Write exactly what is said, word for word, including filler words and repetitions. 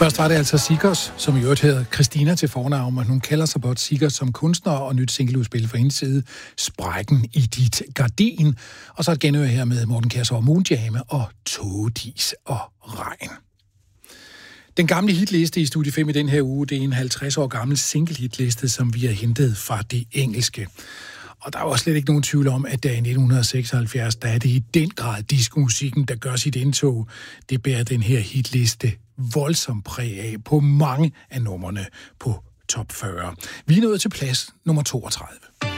Først var det altså Sikkers, som i øvrigt hedder Christina til fornavn, men hun kalder sig blot Sikkers som kunstner, og nyt singleudspil fra hendes side, Sprækken i dit gardin. Og så et genhør her med Morten Kjærsgaard, Moonjame og Tågedis og Regn. Den gamle hitliste i Studie fem i den her uge, det er en halvtreds år gammel single-hitliste, som vi har hentet fra det engelske. Og der er jo slet ikke nogen tvivl om, at der i nitten seksoghalvfjerds, der er det i den grad diskomusikken, der gør sit indtog. Det bærer den her hitliste voldsomt præg af på mange af numrene på top fyrre. Vi er nået til plads nummer toogtredive.